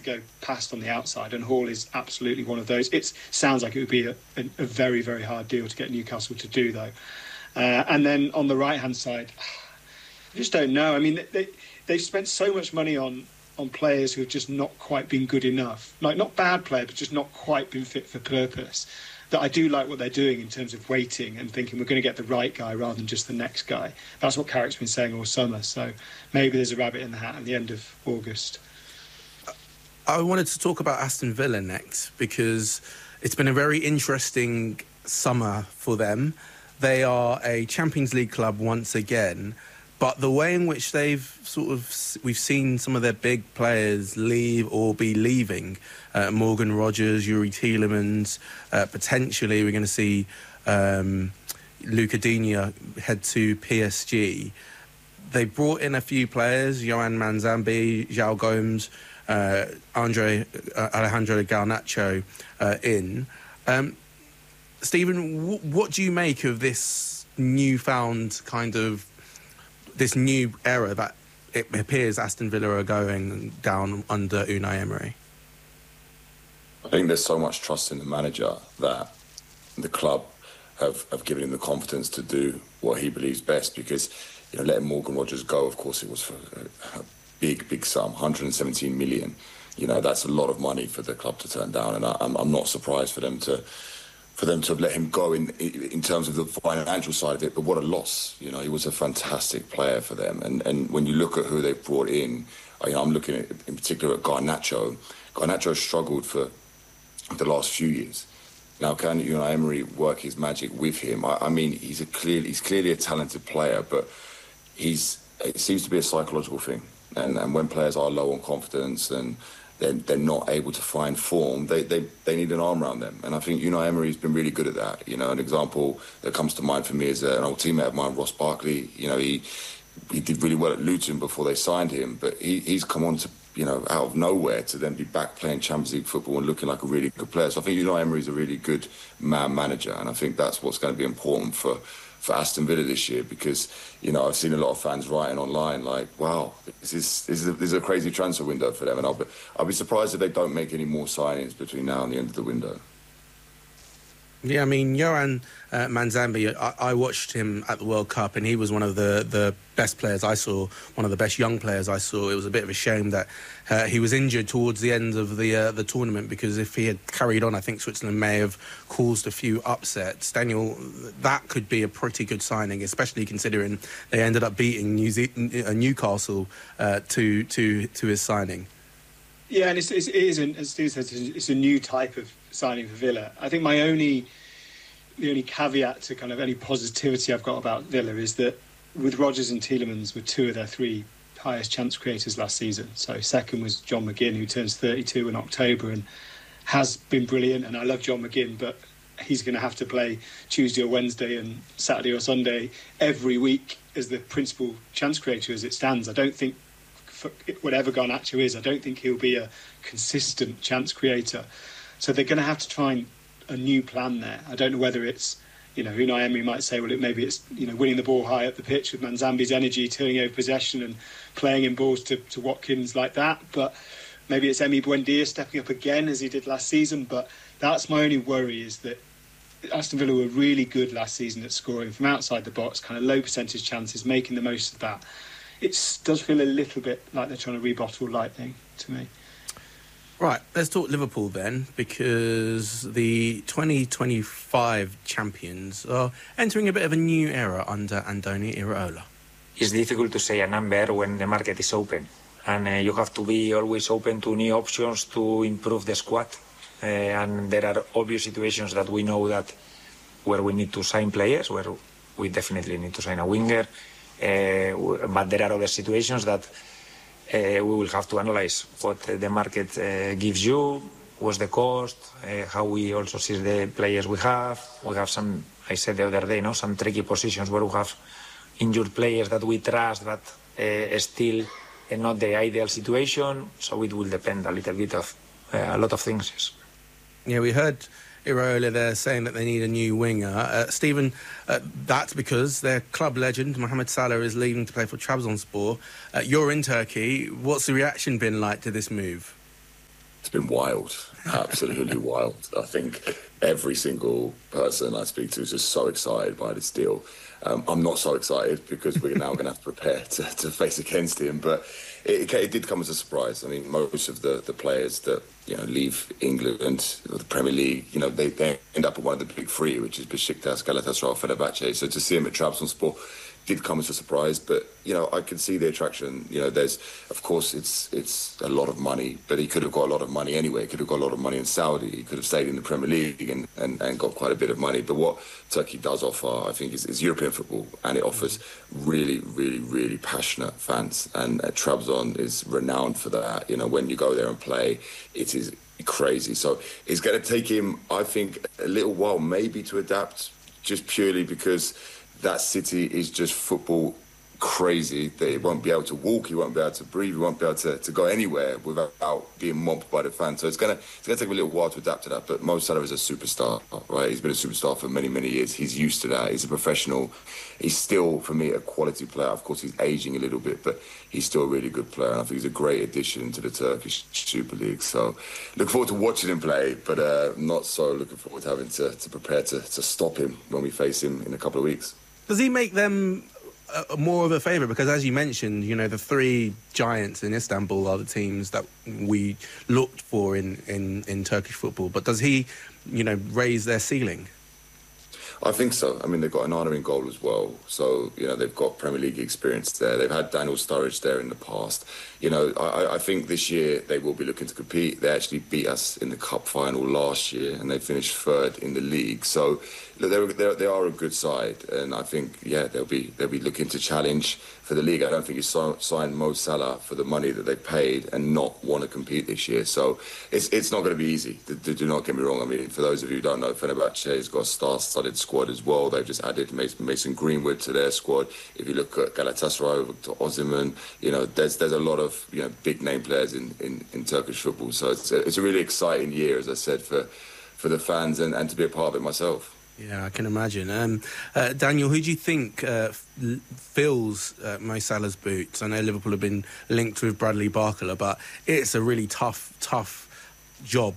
go past on the outside, and Hall is absolutely one of those. It sounds like it would be a very, very hard deal to get Newcastle to do, though. And then on the right-hand side, I just don't know. I mean, they've spent so much money on players who have just not quite been good enough. Like, not bad players, but just not quite been fit for purpose. That I do like what they're doing in terms of waiting and thinking we're going to get the right guy rather than just the next guy. That's what Carrick's been saying all summer. So maybe there's a rabbit in the hat at the end of August. I wanted to talk about Aston Villa next because it's been a very interesting summer for them. They are a Champions League club once again, but the way in which we've seen some of their big players leave or be leaving, Morgan Rogers, Yuri Tielemans, potentially we're going to see Luca Digne head to PSG. They brought in a few players, Yohan Manzambi, João Gomes, Alejandro Garnacho in. Stephen, what do you make of this newfound this new era that it appears Aston Villa are going down under Unai Emery? I think there's so much trust in the manager that the club have given him the confidence to do what he believes best, because letting Morgan Rogers go, of course, it was for a big sum, 117 million. That's a lot of money for the club to turn down, and I'm not surprised for them to have let him go in terms of the financial side of it. But what a loss. He was a fantastic player for them. And when you look at who they've brought in, I'm looking at, in particular, at Garnacho. Garnacho struggled for the last few years. Now, can Unai Emery work his magic with him? I mean, he's clearly a talented player, but it seems to be a psychological thing. And when players are low on confidence and they're not able to find form, they need an arm around them. And I think Unai Emery's been really good at that. An example that comes to mind for me is an old teammate of mine, Ross Barkley. He did really well at Luton before they signed him, but he's come on to, out of nowhere to then be back playing Champions League football and looking like a really good player. So I think Unai Emery's a really good manager, and I think that's what's going to be important for Aston Villa this year, because I've seen a lot of fans writing online like, wow, this is a crazy transfer window for them, and I'll be surprised if they don't make any more signings between now and the end of the window. Yeah, I mean, Yohan Manzambi, I watched him at the World Cup, and he was one of the best players I saw, one of the best young players I saw. It was a bit of a shame that he was injured towards the end of the tournament, because if he had carried on, I think Switzerland may have caused a few upsets. Daniel, that could be a pretty good signing, especially considering they ended up beating Newcastle to his signing. Yeah, and it is, as Steve says, it's a new type of signing for Villa. I think the only caveat to kind of any positivity I've got about Villa is that with Rodgers and Tielemans were two of their three highest chance creators last season. So second was John McGinn, who turns 32 in October and has been brilliant. And I love John McGinn, but he's going to have to play Tuesday or Wednesday and Saturday or Sunday every week as the principal chance creator as it stands. I don't think, whatever Garnacho is, I don't think he'll be a consistent chance creator. So they're going to have to try a new plan there. I don't know whether it's, Unai Emery might say, well, maybe it's, winning the ball high up the pitch with Manzambi's energy, turning over possession and playing in balls to Watkins like that. But maybe it's Emi Buendia stepping up again as he did last season. But that's my only worry, is that Aston Villa were really good last season at scoring from outside the box, kind of low percentage chances, making the most of that. It does feel a little bit like they're trying to rebottle lightning to me. Right, let's talk Liverpool then, because the 2025 champions are entering a bit of a new era under Andoni Iraola. It's difficult to say a number when the market is open, and you have to be always open to new options to improve the squad. And there are obvious situations that we know that where we need to sign players, where we definitely need to sign a winger. But there are other situations that we will have to analyze what the market gives you, what's the cost, how we also see the players we have. We have some, I said the other day, some tricky positions where we have injured players that we trust, but still not the ideal situation. So it will depend a little bit of a lot of things. Yes. Yeah, we heard Iraola there saying that they need a new winger. Stephen, that's because their club legend, Mohamed Salah, is leaving to play for Trabzonspor. You're in Turkey. What's the reaction been like to this move? It's been wild, absolutely wild. I think every single person I speak to is just so excited by this deal. I'm not so excited because we're now going to have to prepare to face against him. But it did come as a surprise. I mean, most of the players that leave England, the Premier League, they end up at one of the big three, which is Besiktas, Galatasaray, Fenerbahce. So to see him at Trabzonspor did come as a surprise, but I can see the attraction. There's, of course, it's a lot of money, but he could have got a lot of money anyway. He could have got a lot of money in Saudi. He could have stayed in the Premier League and got quite a bit of money. But what Turkey does offer, I think, is European football, and it offers really, really, really passionate fans. And Trabzon is renowned for that. When you go there and play, it is crazy. So it's going to take him, I think, a little while maybe to adapt, just purely because that city is just football crazy, that he won't be able to walk, he won't be able to breathe, he won't be able to go anywhere without being mobbed by the fans. So it's gonna take him a little while to adapt to that. But Mo Salah is a superstar, right? He's been a superstar for many, many years. He's used to that. He's a professional. He's still, for me, a quality player. Of course, he's aging a little bit, but he's still a really good player. And I think he's a great addition to the Turkish Super League. So look forward to watching him play, but not so looking forward to having to prepare to stop him when we face him in a couple of weeks. Does he make them more of a favourite? Because as you mentioned, the three giants in Istanbul are the teams that we looked for in Turkish football. But does he, raise their ceiling? I think so. I mean, they've got Onana in goal as well. So, they've got Premier League experience there. They've had Daniel Sturridge there in the past. I think this year they will be looking to compete. They actually beat us in the cup final last year and they finished third in the league. So they are a good side. And I think, they'll be looking to challenge for the league. I don't think you signed Mo Salah for the money that they paid and not want to compete this year. So it's not going to be easy. Do not get me wrong. I mean, for those of you who don't know, Fenerbahce has got a star-studded squad as well. They've just added Mason Greenwood to their squad. If you look at Galatasaray, to Osimhen, there's a lot of big name players in Turkish football. So it's a really exciting year, as I said, for the fans and to be a part of it myself. Yeah, I can imagine. Daniel, who do you think fills Mo Salah's boots? I know Liverpool have been linked with Bradley Barcola, but it's a really tough job.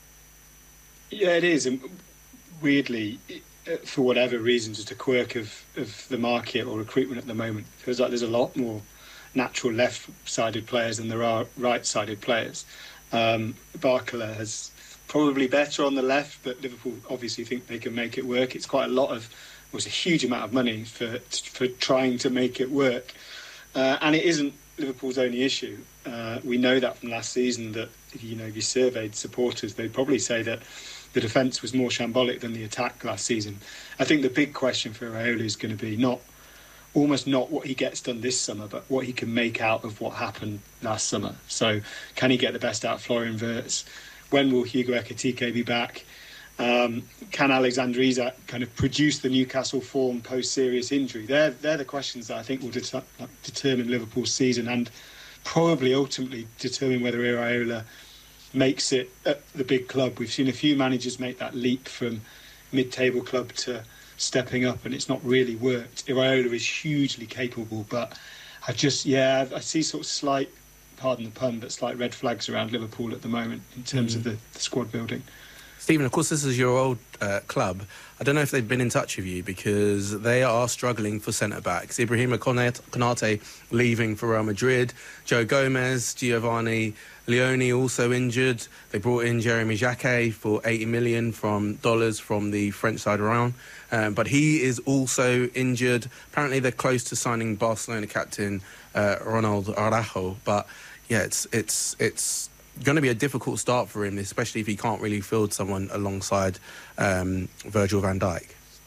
Yeah, it is. And weirdly, for whatever reason, just a quirk of the market or recruitment at the moment, it feels like there's a lot more natural left-sided players than there are right-sided players. Barcola has probably better on the left, but Liverpool obviously think they can make it work. It's quite a huge amount of money for trying to make it work. And it isn't Liverpool's only issue. We know that from last season that, if you surveyed supporters, they'd probably say that the defence was more shambolic than the attack last season. I think the big question for Iraola is going to be almost not what he gets done this summer, but what he can make out of what happened last summer. So can he get the best out of Florian Wirtz? When will Hugo Ekitike be back? Can Alexander Isak kind of produce the Newcastle form post-serious injury? They're the questions that I think will determine Liverpool's season and probably ultimately determine whether Iraola makes it at the big club. We've seen a few managers make that leap from mid-table club to stepping up, and it's not really worked. Iraola is hugely capable, but I see sort of slight, pardon the pun, but slight red flags around Liverpool at the moment in terms of the squad building. Stephen, of course, this is your old club. I don't know if they've been in touch with you because they are struggling for centre-backs. Ibrahima Konate leaving for Real Madrid. Joe Gomez, Giovanni Leone also injured. They brought in Jeremy Jacquet for $80 million from the French side around. But he is also injured. Apparently they're close to signing Barcelona captain Ronald Araujo. But yeah, it's going to be a difficult start for him, especially if he can't really field someone alongside Virgil van Dijk.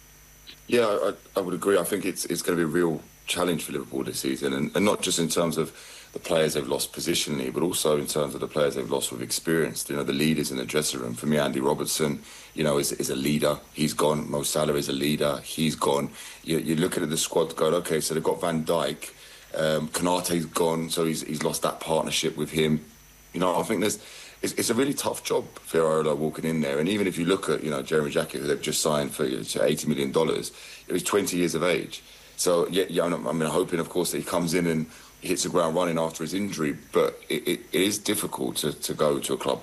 Yeah, I would agree. I think it's going to be a real challenge for Liverpool this season, and not just in terms of the players they've lost positionally, but also in terms of the players they've lost with experience. The leaders in the dressing room. For me, Andy Robertson, is a leader. He's gone. Mo Salah is a leader. He's gone. You look at the squad, going, okay, so they've got Van Dijk. Konate's gone, so he's lost that partnership with him. I think it's a really tough job for Iraola walking in there. And even if you look at, Jeremy Jacquet, who they've just signed for $80 million, he's 20 years of age. So, I'm hoping, of course, that he comes in and hits the ground running after his injury. But it is difficult to go to a club